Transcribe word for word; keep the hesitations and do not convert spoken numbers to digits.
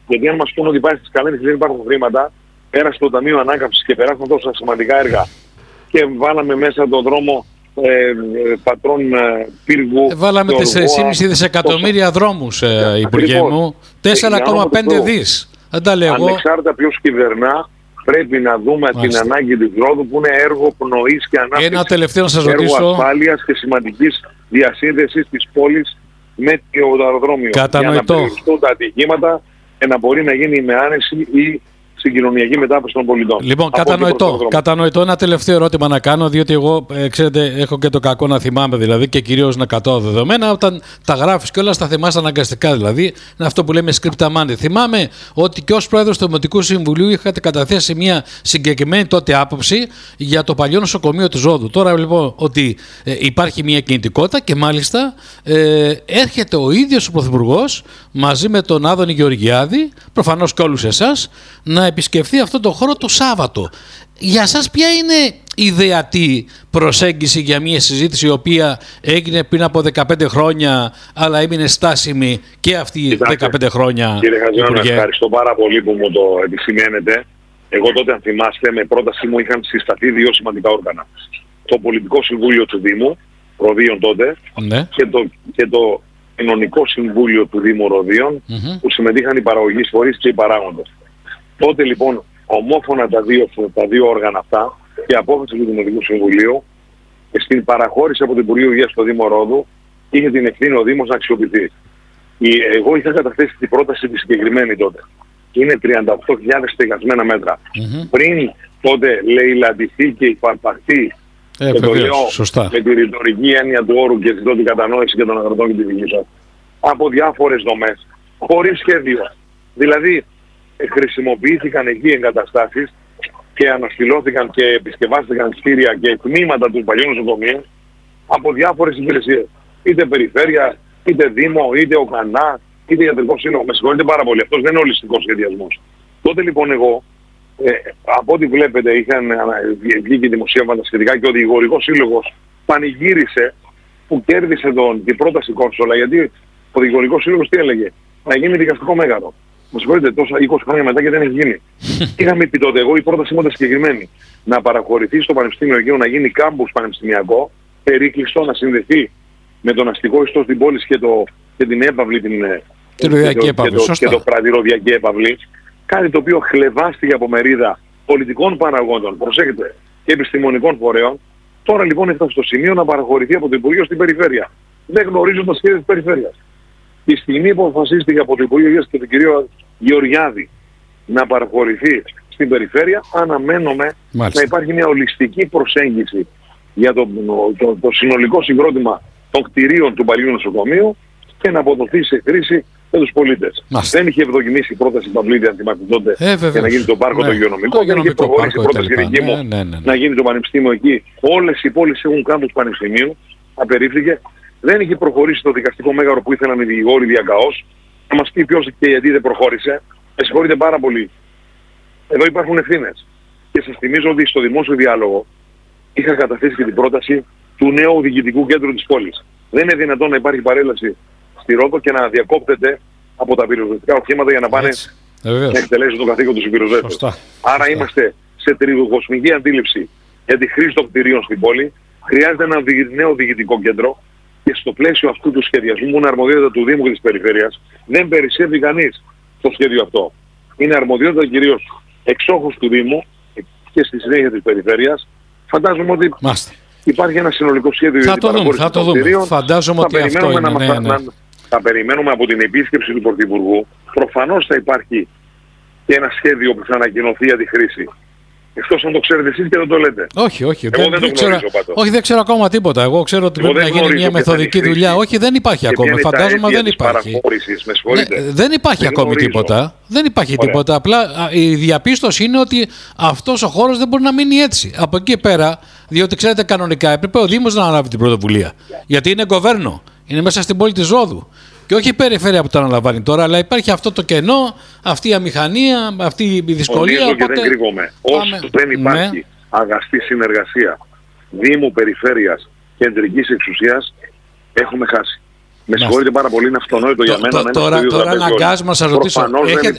Γιατί αν μας πούνε ότι υπάρχει στις Καλένδες και δεν υπάρχουν χρήματα, πέρασε το Ταμείο Ανάκαμψης και περάσαν τόσα σημαντικά έργα και βάλαμε μέσα τον δρόμο ε, ε, πατρών ε, πύργου. Ε, βάλαμε τέσσερα κόμμα πέντε δισεκατομμύρια δρόμους, ε, Υπουργέ μου. τέσσερα κόμμα πέντε δις. Δεν τα λέω εγώ. Ανεξάρτητα ποιος κυβερνά, πρέπει να δούμε Μάλιστα. την ανάγκη της Ρόδου που είναι έργο πνοής και ανάπτυξης. Ένα τελευταίο να σας έργο ρωτήσω. ασφάλειας και σημαντικής διασύνδεσης της πόλης με το αεροδρόμιο. Κατανοητό. Για να περιοριστούν τα ατυχήματα και να μπορεί να γίνει με άνεση η συγκοινωνιακή μετάφραση των πολιτών. Λοιπόν, κατανοητό. Κατανοητό. Ένα τελευταίο ερώτημα να κάνω, διότι εγώ, ε, ξέρετε, έχω και το κακό να θυμάμαι δηλαδή και κυρίως να κατώ δεδομένα. Όταν τα γράφεις και όλα τα θυμάσαι αναγκαστικά δηλαδή, είναι αυτό που λέμε scripta mandi. Θυμάμαι ότι και ως πρόεδρος του Δημοτικού Συμβουλίου είχατε καταθέσει μια συγκεκριμένη τότε άποψη για το παλιό νοσοκομείο της Ρόδου. Τώρα λοιπόν ότι ε, υπάρχει μια κινητικότητα και μάλιστα ε, έρχεται ο ίδιος ο Πρωθυπουργός μαζί με τον Άδωνη Γεωργιάδη, προφανώς και όλους εσάς, να επισκεφθεί αυτό το χώρο το Σάββατο. Για σας ποια είναι η ιδεατή προσέγγιση για μια συζήτηση η οποία έγινε πριν από δεκαπέντε χρόνια αλλά έμεινε στάσιμη και αυτή οι δεκαπέντε χρόνια? Κύριε Χατζηδάκη, ευχαριστώ πάρα πολύ που μου το επισημαίνετε. Εγώ τότε, αν θυμάστε, με πρότασή μου είχαν συσταθεί δύο σημαντικά όργανα. Το Πολιτικό Συμβούλιο του Δήμου, Ροδίων τότε, ναι. και, το, και το Κοινωνικό Συμβούλιο του Δήμου Ροδίων, mm-hmm. που συμμετείχαν οι παραγωγείς φορείς και οι παράγοντες. Τότε λοιπόν ομόφωνα τα δύο, τα δύο όργανα αυτά και απόφαση του Δημοτικού Συμβουλίου και στην παραχώρηση από το Υπουργείο Υγείας στο Δήμο Ρόδου είχε την ευθύνη ο Δήμος να αξιοποιηθεί. Η, εγώ είχα καταθέσει την πρόταση τη συγκεκριμένη τότε. Είναι τριάντα οκτώ χιλιάδες στεγασμένα μέτρα. Mm-hmm. Πριν τότε λαιλαντηθεί και υπαρπαχθεί, ε, και το λέω σωστά. με τη ρητορική έννοια του όρου και ζητώ την κατανόηση και των αγροτών και τη δική σας, από διάφορες δομές, χωρίς σχέδιο. Δηλαδή, χρησιμοποιήθηκαν εκεί εγκαταστάσεις και αναστηλώθηκαν και επισκευάστηκαν κτίρια και τμήματα του παλιού νοσοκομείου από διάφορες υπηρεσίες. Είτε περιφέρεια, είτε δήμο, είτε ο Κανά, είτε ιατρικό σύλλογο. Με συγχωρείτε πάρα πολύ. Αυτός δεν είναι ολιστικός σχεδιασμός. Τότε λοιπόν εγώ, ε, από ό,τι βλέπετε, είχαν βγει και δημοσίευματα σχετικά και ο Δικηγορικός Σύλλογος πανηγύρισε που κέρδισε τον, την πρόταση Κόνσολα, γιατί ο Δικηγορικός Σύλλογος τι έλεγε? Να γίνει δικαστικό μέγαρο. Μου συγχωρείτε, τόσα είκοσι χρόνια μετά και δεν έχει γίνει. Είχαμε πει τότε, εγώ η πρόταση μου ήταν συγκεκριμένη. Να παραχωρηθεί στο Πανεπιστήμιο Αιγαίου να γίνει κάμπους πανεπιστημιακό, περίκλειστο, να συνδεθεί με τον αστικό ιστό στην πόλη και, το, και την έπαυλη, την, και το, και το, και το πρατηροδιακή έπαυλη. Κάτι το οποίο χλεβάστηκε από μερίδα πολιτικών παραγόντων, προσέχετε, και επιστημονικών φορέων. Τώρα λοιπόν έφτασε στο σημείο να παραχωρηθεί από το Υπουργείο στην περιφέρεια. Δεν γνωρίζω τα σχέδια της περιφέρειας. Τη στιγμή που αποφασίστηκε από το Υπουργείο Υγείας και τον κύριο Γεωργιάδη να παραχωρηθεί στην περιφέρεια, αναμένουμε Μάλιστα. να υπάρχει μια ολιστική προσέγγιση για το, το, το συνολικό συγκρότημα των κτηρίων του παλιού νοσοκομείου και να αποδοθεί σε χρήση με τους πολίτες. Μάλιστα. Δεν είχε ευδοκιμήσει η πρόταση Παυλίδη, αν θυμάστε τότε, ε, για να γίνει το πάρκο ναι. το υγειονομικό. Δεν είχε προχωρήσει η πρόταση γενική μου ναι, ναι, ναι. να γίνει το πανεπιστήμιο εκεί. Όλες οι πόλεις έχουν κάμπους πανεπιστημίου, απερίφθηκε. Δεν είχε προχωρήσει το δικαστικό μέγαρο που ήθελαν οι δικηγόροι διακαώς. Να μας πει ποιος και γιατί δεν προχώρησε. Με συγχωρείτε πάρα πολύ. Εδώ υπάρχουν ευθύνες. Και σας θυμίζω ότι στο δημόσιο διάλογο είχα καταθέσει και την πρόταση του νέου διοικητικού κέντρου της πόλης. Δεν είναι δυνατόν να υπάρχει παρέλαση στη Ρόδο και να διακόπτεται από τα πυροσβεστικά οχήματα για να πάνε Έτσι. να εκτελέσουν το καθήκον του πυροσβέστες. Άρα Σωστά. είμαστε σε τριγοκοσμική αντίληψη για τη χρήση των κτηρίων στην πόλη. Χρειάζεται ένα νέο διοικητικό κέντρο. Και στο πλαίσιο αυτού του σχεδιασμού, που είναι αρμοδιότητα του Δήμου και της Περιφέρειας, δεν περισσεύει κανείς το σχέδιο αυτό. Είναι αρμοδιότητα κυρίως εξόχως του Δήμου και στη συνέχεια της Περιφέρειας. Φαντάζομαι ότι Μάστε. υπάρχει ένα συνολικό σχέδιο για την παραχώρηση των κτηρίων. Φαντάζομαι ότι αυτό είναι. Να ναι, ναι, ναι. Να, θα περιμένουμε από την επίσκεψη του Πρωθυπουργού. Προφανώς θα υπάρχει και ένα σχέδιο που θα ανακοινωθεί για τη χρήση. Εκτός αν το ξέρετε εσείς και δεν το λέτε. Όχι, όχι. Εγώ δεν, δεν, δεν το γνωρίζω ξέρω, όχι, δεν ξέρω ακόμα τίποτα. Εγώ ξέρω ότι Εγώ πρέπει να γίνει μια μεθοδική δουλειά. Όχι, δεν υπάρχει ακόμα. Φαντάζομαι δεν υπάρχει. Ναι, δεν υπάρχει δεν ακόμη γνωρίζω. τίποτα. Δεν υπάρχει Ωραία. τίποτα. Απλά η διαπίστωση είναι ότι αυτός ο χώρος δεν μπορεί να μείνει έτσι. Από εκεί πέρα, διότι ξέρετε κανονικά έπρεπε ο Δήμος να αναλάβει την πρωτοβουλία. Γιατί είναι γκοβέρνο. Είναι μέσα στην πόλη της Ρόδου. Και όχι η περιφέρεια που το αναλαμβάνει τώρα, αλλά υπάρχει αυτό το κενό, αυτή η αμηχανία, αυτή η δυσκολία. Οπότε... και δεν κρύβομαι. Όσο δεν υπάρχει ναι. αγαστή συνεργασία Δήμου, Περιφέρειας, Κεντρικής Εξουσίας, έχουμε χάσει. Με συγχωρείτε πάρα πολύ, είναι αυτονοήτο για μένα. Τώρα αναγκάζομαι να σας ρωτήσω.